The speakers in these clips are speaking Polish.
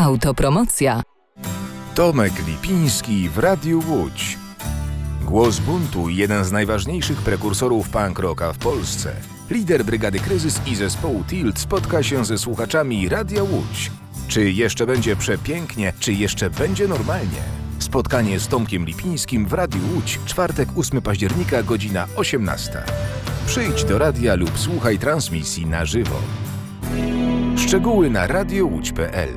Autopromocja. Tomek Lipiński w Radiu Łódź. Głos buntu i jeden z najważniejszych prekursorów punk rocka w Polsce. Lider Brygady Kryzys i zespołu Tilt spotka się ze słuchaczami Radia Łódź. Czy jeszcze będzie przepięknie, czy jeszcze będzie normalnie? Spotkanie z Tomkiem Lipińskim w Radiu Łódź, czwartek 8 października, godzina 18. Przyjdź do radia lub słuchaj transmisji na żywo. Szczegóły na radiołódź.pl.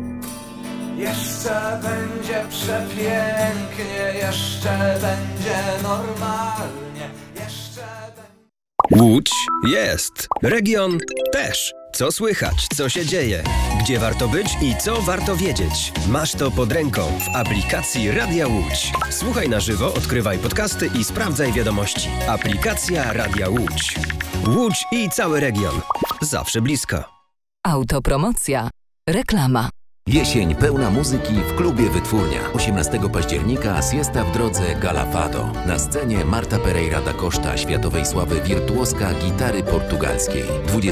Jeszcze będzie przepięknie, jeszcze będzie normalnie, jeszcze będzie... Łódź jest, region też. Co słychać, co się dzieje, gdzie warto być i co warto wiedzieć. Masz to pod ręką w aplikacji Radia Łódź. Słuchaj na żywo, odkrywaj podcasty i sprawdzaj wiadomości. Aplikacja Radia Łódź. Łódź i cały region. Zawsze blisko. Autopromocja. Reklama. Jesień pełna muzyki w klubie Wytwórnia. 18 października Siesta w drodze Gala Fado. Na scenie Marta Pereira da Costa, światowej sławy wirtuoska gitary portugalskiej.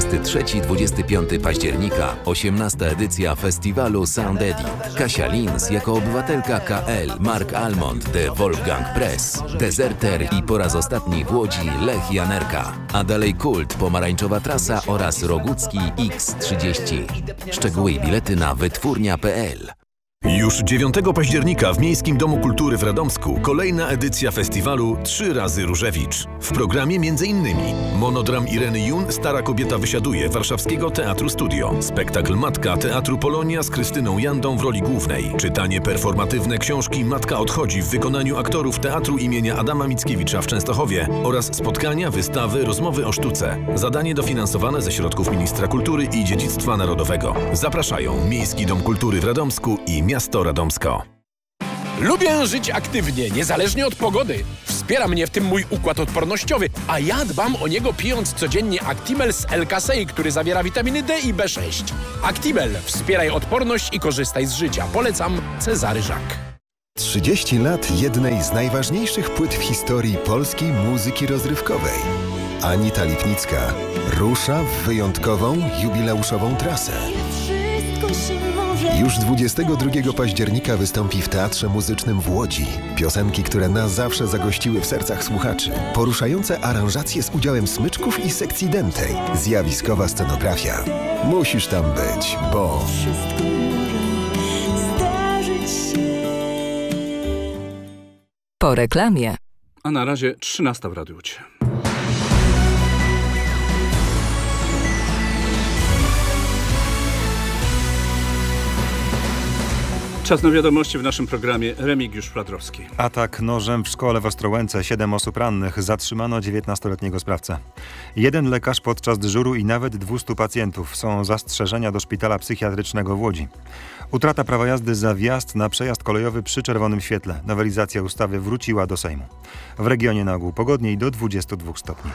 23-25 października 18 edycja festiwalu Sound Eddy. Kasia Lins jako obywatelka KL, Mark Almond de Wolfgang Press, Deserter i po raz ostatni w Łodzi Lech Janerka. A dalej Kult, Pomarańczowa Trasa oraz Rogucki X30. Szczegóły i bilety na wytwórnia.pl. Już 9 października w Miejskim Domu Kultury w Radomsku kolejna edycja festiwalu 3 razy Różewicz. W programie m.in. monodram Ireny Jun Stara kobieta wysiaduje Warszawskiego Teatru Studio, spektakl Matka Teatru Polonia z Krystyną Jandą w roli głównej, czytanie performatywne książki Matka odchodzi w wykonaniu aktorów Teatru imienia Adama Mickiewicza w Częstochowie oraz spotkania, wystawy, rozmowy o sztuce. Zadanie dofinansowane ze środków Ministra Kultury i Dziedzictwa Narodowego. Zapraszają Miejski Dom Kultury w Radomsku i Miasto Radomsko. Lubię żyć aktywnie, niezależnie od pogody. Wspiera mnie w tym mój układ odpornościowy, a ja dbam o niego pijąc codziennie Actimel z L-Kasei, który zawiera witaminy D i B6. Actimel. Wspieraj odporność i korzystaj z życia. Polecam Cezary Żak. 30 lat jednej z najważniejszych płyt w historii polskiej muzyki rozrywkowej. Anita Lipnicka rusza w wyjątkową, jubileuszową trasę. Już 22 października wystąpi w Teatrze Muzycznym w Łodzi. Piosenki, które na zawsze zagościły w sercach słuchaczy. Poruszające aranżacje z udziałem smyczków i sekcji dętej. Zjawiskowa scenografia. Musisz tam być, bo... Po reklamie. A na razie 13 w Radiu Łódź. Czas na wiadomości w naszym programie. Remigiusz Fladrowski. Atak nożem w szkole w Ostrołęce. 7 osób rannych. Zatrzymano 19-letniego sprawcę. 1 lekarz podczas dyżuru i nawet 200 pacjentów. Są zastrzeżenia do szpitala psychiatrycznego w Łodzi. Utrata prawa jazdy za wjazd na przejazd kolejowy przy czerwonym świetle. Nowelizacja ustawy wróciła do Sejmu. W regionie na ogół pogodniej do 22 stopni.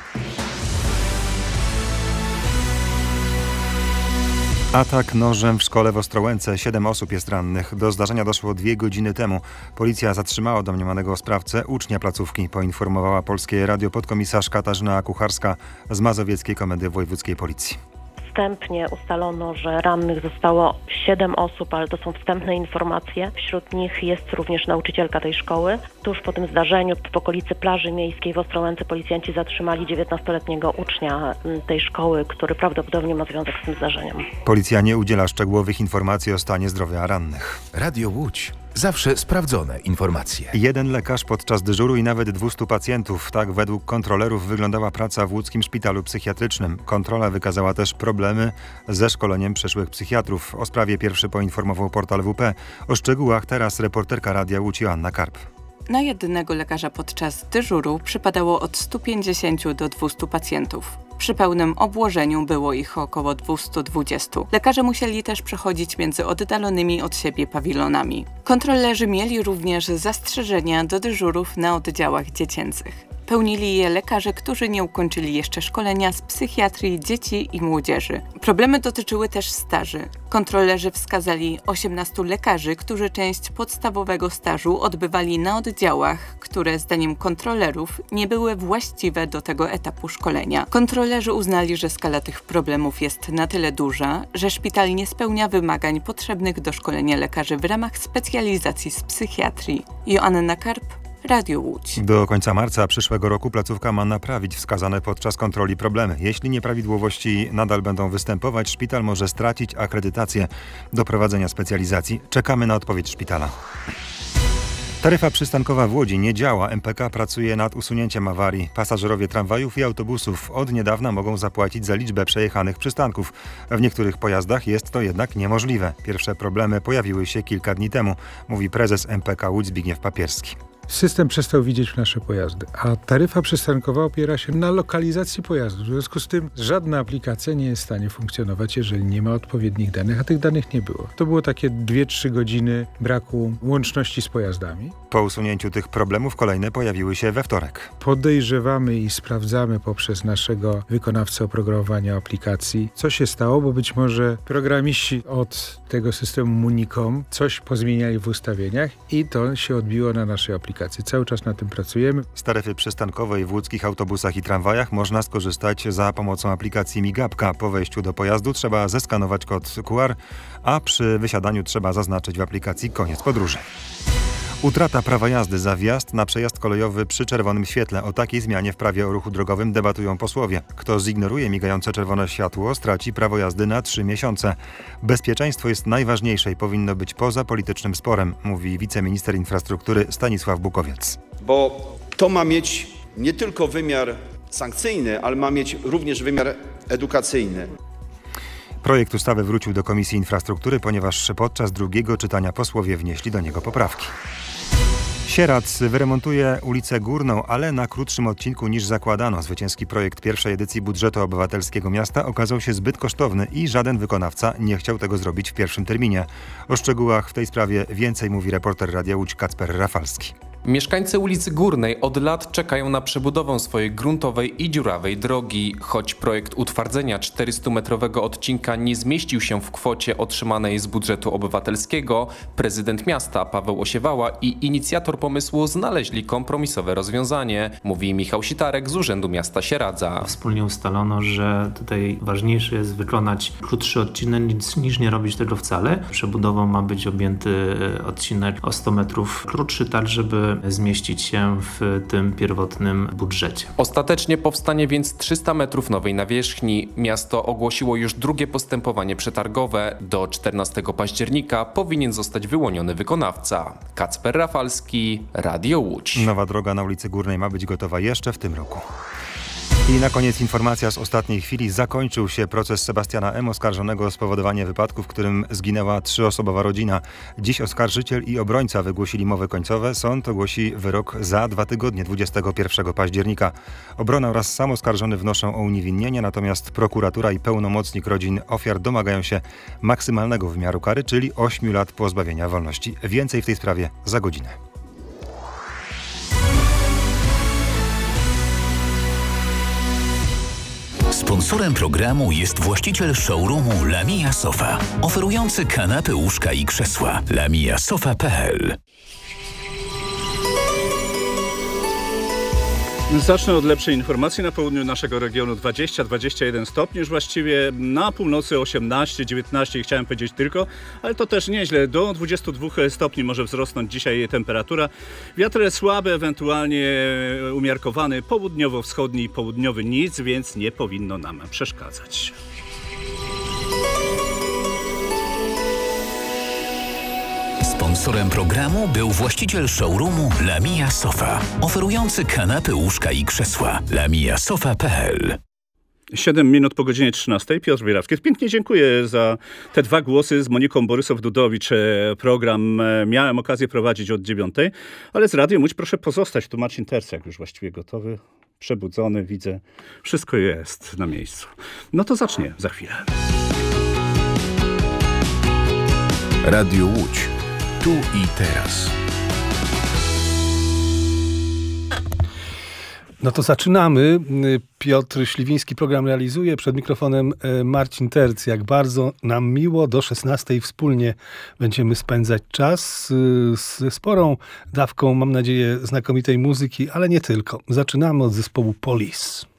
Atak nożem w szkole w Ostrołęce. 7 osób jest rannych. Do zdarzenia doszło 2 godziny temu. Policja zatrzymała domniemanego sprawcę, ucznia placówki, poinformowała Polskie Radio podkomisarz Katarzyna Kucharska z Mazowieckiej Komendy Wojewódzkiej Policji. Wstępnie ustalono, że rannych zostało 7 osób, ale to są wstępne informacje. Wśród nich jest również nauczycielka tej szkoły. Tuż po tym zdarzeniu w okolicy plaży miejskiej w Ostrołęce policjanci zatrzymali 19-letniego ucznia tej szkoły, który prawdopodobnie ma związek z tym zdarzeniem. Policja nie udziela szczegółowych informacji o stanie zdrowia rannych. Radio Łódź. Zawsze sprawdzone informacje. 1 lekarz podczas dyżuru i nawet 200 pacjentów. Tak według kontrolerów wyglądała praca w łódzkim szpitalu psychiatrycznym. Kontrola wykazała też problemy ze szkoleniem przyszłych psychiatrów. O sprawie pierwszy poinformował portal WP. O szczegółach teraz reporterka Radia Łódź Joanna Karp. Na jednego lekarza podczas dyżuru przypadało od 150 do 200 pacjentów. Przy pełnym obłożeniu było ich około 220. Lekarze musieli też przechodzić między oddalonymi od siebie pawilonami. Kontrolerzy mieli również zastrzeżenia do dyżurów na oddziałach dziecięcych. Pełnili je lekarze, którzy nie ukończyli jeszcze szkolenia z psychiatrii dzieci i młodzieży. Problemy dotyczyły też staży. Kontrolerzy wskazali 18 lekarzy, którzy część podstawowego stażu odbywali na oddziałach, które zdaniem kontrolerów nie były właściwe do tego etapu szkolenia. Kontrolerzy uznali, że skala tych problemów jest na tyle duża, że szpital nie spełnia wymagań potrzebnych do szkolenia lekarzy w ramach specjalizacji z psychiatrii. Joanna Karp, Radio Łódź. Do końca marca przyszłego roku placówka ma naprawić wskazane podczas kontroli problemy. Jeśli nieprawidłowości nadal będą występować, szpital może stracić akredytację do prowadzenia specjalizacji. Czekamy na odpowiedź szpitala. Taryfa przystankowa w Łodzi nie działa. MPK pracuje nad usunięciem awarii. Pasażerowie tramwajów i autobusów od niedawna mogą zapłacić za liczbę przejechanych przystanków. W niektórych pojazdach jest to jednak niemożliwe. Pierwsze problemy pojawiły się kilka dni temu, mówi prezes MPK Łódź Zbigniew Papierski. System przestał widzieć nasze pojazdy, a taryfa przystankowa opiera się na lokalizacji pojazdu. W związku z tym żadna aplikacja nie jest w stanie funkcjonować, jeżeli nie ma odpowiednich danych, a tych danych nie było. To było takie 2-3 godziny braku łączności z pojazdami. Po usunięciu tych problemów kolejne pojawiły się we wtorek. Podejrzewamy i sprawdzamy poprzez naszego wykonawcę oprogramowania aplikacji, co się stało, bo być może programiści od tego systemu Municom coś pozmieniali w ustawieniach i to się odbiło na naszej aplikacji. Cały czas na tym pracujemy. Z taryfy przystankowej w łódzkich autobusach i tramwajach można skorzystać za pomocą aplikacji Migapka. Po wejściu do pojazdu trzeba zeskanować kod QR, a przy wysiadaniu trzeba zaznaczyć w aplikacji koniec podróży. Utrata prawa jazdy za wjazd na przejazd kolejowy przy czerwonym świetle. O takiej zmianie w prawie o ruchu drogowym debatują posłowie. Kto zignoruje migające czerwone światło, straci prawo jazdy na 3 miesiące. Bezpieczeństwo jest najważniejsze i powinno być poza politycznym sporem, mówi wiceminister infrastruktury Stanisław Bukowiec. Bo to ma mieć nie tylko wymiar sankcyjny, ale ma mieć również wymiar edukacyjny. Projekt ustawy wrócił do Komisji Infrastruktury, ponieważ podczas drugiego czytania posłowie wnieśli do niego poprawki. Sieradz wyremontuje ulicę Górną, ale na krótszym odcinku niż zakładano. Zwycięski projekt pierwszej edycji budżetu obywatelskiego miasta okazał się zbyt kosztowny i żaden wykonawca nie chciał tego zrobić w pierwszym terminie. O szczegółach w tej sprawie więcej mówi reporter Radia Łódź Kacper Rafalski. Mieszkańcy ulicy Górnej od lat czekają na przebudowę swojej gruntowej i dziurawej drogi. Choć projekt utwardzenia 400-metrowego odcinka nie zmieścił się w kwocie otrzymanej z budżetu obywatelskiego, prezydent miasta Paweł Osiewała i inicjator pomysłu znaleźli kompromisowe rozwiązanie, mówi Michał Sitarek z Urzędu Miasta Sieradza. Wspólnie ustalono, że tutaj ważniejsze jest wykonać krótszy odcinek niż nie robić tego wcale. Przebudową ma być objęty odcinek o 100 metrów krótszy, tak żeby zmieścić się w tym pierwotnym budżecie. Ostatecznie powstanie więc 300 metrów nowej nawierzchni. Miasto ogłosiło już drugie postępowanie przetargowe. Do 14 października powinien zostać wyłoniony wykonawca. Kacper Rafalski, Radio Łódź. Nowa droga na ulicy Górnej ma być gotowa jeszcze w tym roku. I na koniec informacja z ostatniej chwili. Zakończył się proces Sebastiana M., oskarżonego o spowodowanie wypadku, w którym zginęła 3-osobowa rodzina. Dziś oskarżyciel i obrońca wygłosili mowy końcowe. Sąd ogłosi wyrok za 2 tygodnie, 21 października. Obrona oraz sam oskarżony wnoszą o uniewinnienie, natomiast prokuratura i pełnomocnik rodzin ofiar domagają się maksymalnego wymiaru kary, czyli 8 lat pozbawienia wolności. Więcej w tej sprawie za godzinę. Sponsorem programu jest właściciel showroomu Lamia Sofa, oferujący kanapy, łóżka i krzesła. lamiasofa.pl. Zacznę od lepszej informacji. Na południu naszego regionu 20-21 stopni, już właściwie na północy 18-19 chciałem powiedzieć tylko, ale to też nieźle. Do 22 stopni może wzrosnąć dzisiaj temperatura. Wiatr słaby, ewentualnie umiarkowany, południowo-wschodni i południowy nic, więc nie powinno nam przeszkadzać. Sponsorem programu był właściciel showroomu Lamia Sofa, oferujący kanapy, łóżka i krzesła. lamiasofa.pl. 7 minut po godzinie 13. Piotr Wierawski. Pięknie dziękuję za te 2 głosy z Moniką Borysow-Dudowicz. Program miałem okazję prowadzić od 9, ale z Radiem Łódź proszę pozostać. Tu Marcin Tercjak już właściwie gotowy, przebudzony, widzę. Wszystko jest na miejscu. No to zacznie za chwilę. Radio Łódź. Tu i teraz. No to zaczynamy. Piotr Śliwiński program realizuje. Przed mikrofonem Marcin Terc. Jak bardzo nam miło. Do 16:00 wspólnie będziemy spędzać czas ze sporą dawką, mam nadzieję, znakomitej muzyki, ale nie tylko. Zaczynamy od zespołu Police.